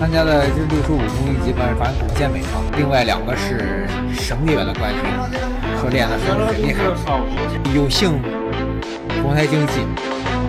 参加的这65公里基本上反正很健美嘛，另外2个是省里边的冠军，和练的很厉害。有幸同台竞技。